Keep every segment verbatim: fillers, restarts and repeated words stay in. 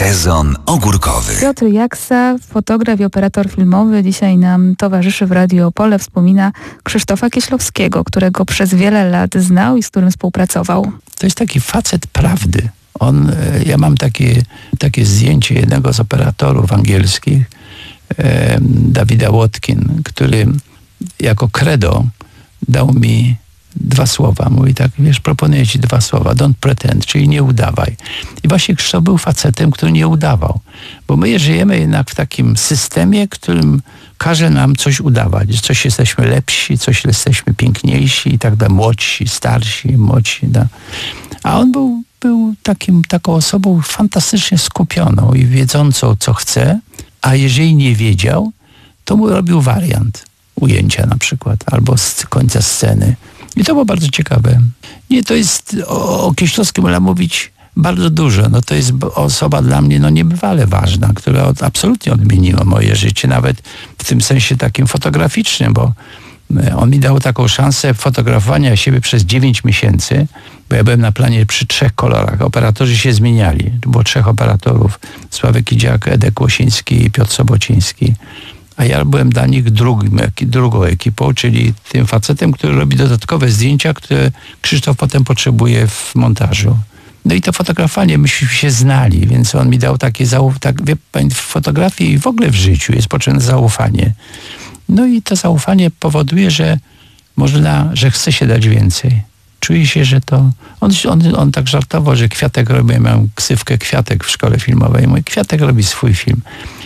Sezon ogórkowy. Piotr Jaksa, fotograf i operator filmowy, dzisiaj nam towarzyszy w Radiu Opole. Wspomina Krzysztofa Kieślowskiego, którego przez wiele lat znał i z którym współpracował. To jest taki facet prawdy. On, ja mam takie, takie zdjęcie jednego z operatorów angielskich, e, Davida Watkin, który jako credo dał mi dwa słowa. Mówi tak, wiesz, proponuję ci dwa słowa. Don't pretend, czyli nie udawaj. I właśnie Krzysztof był facetem, który nie udawał. Bo my żyjemy jednak w takim systemie, którym każe nam coś udawać. Że coś jesteśmy lepsi, coś jesteśmy piękniejsi i tak dalej. Młodsi, starsi, młodsi. Da. A on był, był takim, taką osobą fantastycznie skupioną i wiedzącą, co chce. A jeżeli nie wiedział, to mu robił wariant ujęcia na przykład, albo z końca sceny. I to było bardzo ciekawe. Nie, to jest, o, o Kieślowskim można mówić bardzo dużo. No to jest osoba dla mnie no niebywale ważna, która od, absolutnie odmieniła moje życie, nawet w tym sensie takim fotograficznym, bo on mi dał taką szansę fotografowania siebie przez dziewięć miesięcy, bo ja byłem na planie przy trzech kolorach. Operatorzy się zmieniali. To było trzech operatorów. Sławek Idziak, Edek Łosiński i Piotr Sobociński. A ja byłem dla nich drugim, drugą ekipą, czyli tym facetem, który robi dodatkowe zdjęcia, które Krzysztof potem potrzebuje w montażu. No i to fotografowanie, myśmy się znali, więc on mi dał takie zaufanie. Tak, wie pani, w fotografii i w ogóle w życiu jest potrzebne zaufanie. No i to zaufanie powoduje, że można, że chce się dać więcej. Czuje się, że to... On, on, on tak żartował, że Kwiatek robi, ja miałem ksywkę Kwiatek w szkole filmowej. Mój Kwiatek robi swój film.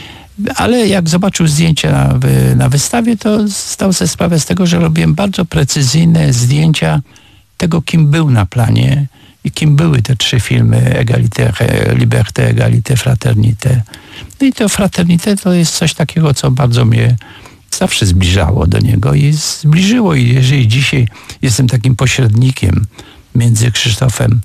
Ale jak zobaczył zdjęcia na, na wystawie, to zdał sobie sprawę z tego, że robiłem bardzo precyzyjne zdjęcia tego, kim był na planie i kim były te trzy filmy Egalité, Liberté, Egalité, Fraternité. No i to Fraternité to jest coś takiego, co bardzo mnie zawsze zbliżało do niego i zbliżyło. I jeżeli dzisiaj jestem takim pośrednikiem między Krzysztofem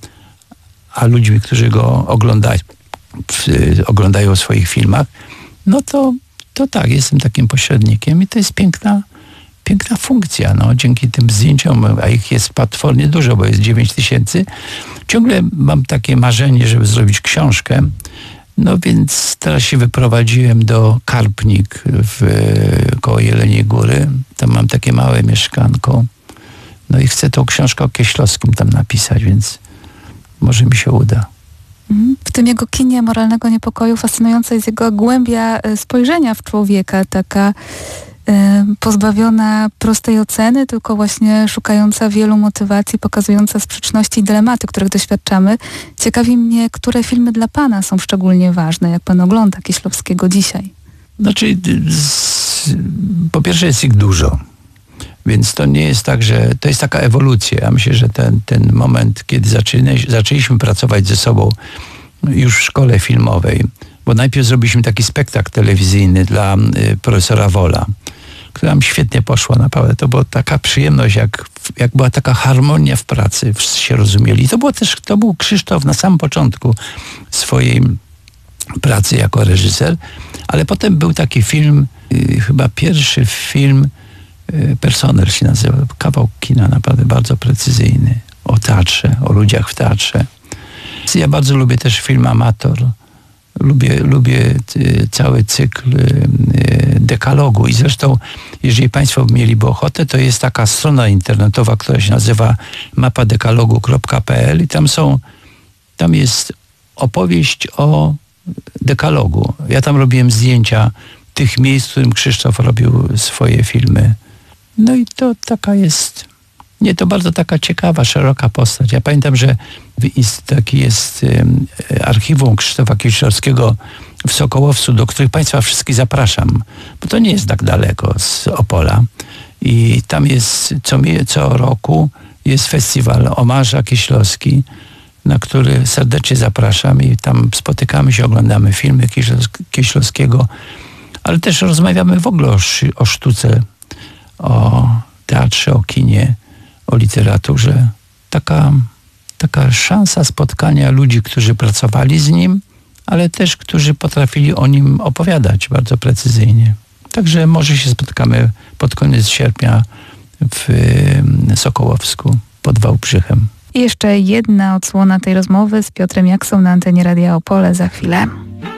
a ludźmi, którzy go oglądają, oglądają w swoich filmach, no to, to tak, jestem takim pośrednikiem i to jest piękna, piękna funkcja. No, dzięki tym zdjęciom, a ich jest platformie dużo, bo jest dziewięć tysięcy, ciągle mam takie marzenie, żeby zrobić książkę. No więc teraz się wyprowadziłem do Karpnik w, koło Jeleniej Góry. Tam mam takie małe mieszkanko. No i chcę tą książkę o Kieślowskim tam napisać, więc może mi się uda. W tym jego kinie moralnego niepokoju fascynująca jest jego głębia spojrzenia w człowieka, taka y, pozbawiona prostej oceny, tylko właśnie szukająca wielu motywacji, pokazująca sprzeczności i dylematy, których doświadczamy. Ciekawi mnie, które filmy dla pana są szczególnie ważne, jak pan ogląda Kieślowskiego dzisiaj? Znaczy, z, po pierwsze jest ich dużo. Więc to nie jest tak, że to jest taka ewolucja. Ja myślę, że ten, ten moment, kiedy zaczyna, zaczęliśmy pracować ze sobą już w szkole filmowej, bo najpierw zrobiliśmy taki spektakl telewizyjny dla y, profesora Wola, która nam świetnie poszła, naprawdę. To była taka przyjemność, jak, jak była taka harmonia w pracy, wszyscy się rozumieli. I to było też, to był Krzysztof na samym początku swojej pracy jako reżyser, ale potem był taki film, y, chyba pierwszy film, Personel się nazywa, kawał kina naprawdę bardzo precyzyjny, o teatrze, o ludziach w teatrze. Ja bardzo lubię też film Amator, lubię, lubię cały cykl dekalogu i zresztą, jeżeli państwo mieliby ochotę, to jest taka strona internetowa, która się nazywa mapa dekalogu kropka p l i tam są, tam jest opowieść o dekalogu. Ja tam robiłem zdjęcia tych miejsc, w którym Krzysztof robił swoje filmy. No i to taka jest, nie, to bardzo taka ciekawa, szeroka postać. Ja pamiętam, że taki jest um, archiwum Krzysztofa Kieślowskiego w Sokołowcu, do których państwa wszystkich zapraszam, bo to nie jest tak daleko z Opola. I tam jest, co, co roku jest festiwal Omarza Kieślowski, na który serdecznie zapraszam i tam spotykamy się, oglądamy filmy Kieślowskiego, ale też rozmawiamy w ogóle o, o sztuce, o teatrze, o kinie, o literaturze. Taka, taka szansa spotkania ludzi, którzy pracowali z nim, ale też którzy potrafili o nim opowiadać bardzo precyzyjnie. Także może się spotkamy pod koniec sierpnia w Sokołowsku pod Wałbrzychem. I jeszcze jedna odsłona tej rozmowy z Piotrem Jaksą na antenie Radia Opole za chwilę.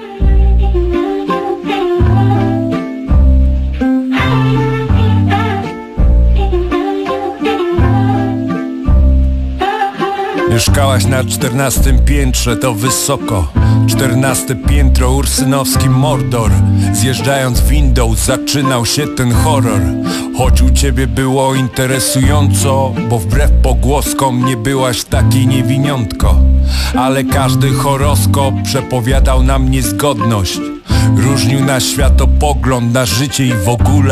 Mieszkałaś na czternastym piętrze, to wysoko. Czternaste piętro, ursynowski Mordor. Zjeżdżając windą zaczynał się ten horror. Choć u ciebie było interesująco, bo wbrew pogłoskom nie byłaś takiej niewiniątko. Ale każdy horoskop przepowiadał nam niezgodność. Różnił na światopogląd, na życie i w ogóle.